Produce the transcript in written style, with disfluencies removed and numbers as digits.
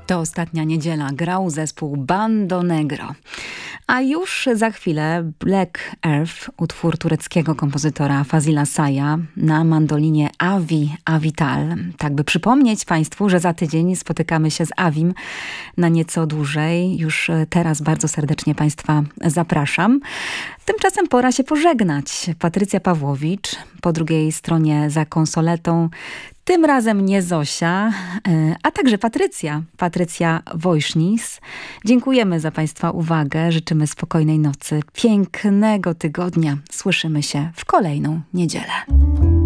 To ostatnia niedziela grał zespół Bando Negro. A już za chwilę Black Earth, utwór tureckiego kompozytora Fazila Saya na mandolinie Avi Avital. Tak by przypomnieć Państwu, że za tydzień spotykamy się z Avim na nieco dłużej. Już teraz bardzo serdecznie Państwa zapraszam. Tymczasem pora się pożegnać. Patrycja Pawłowicz, po drugiej stronie za konsoletą tym razem nie Zosia, a także Patrycja Wojsznis. Dziękujemy za Państwa uwagę, życzymy spokojnej nocy, pięknego tygodnia. Słyszymy się w kolejną niedzielę.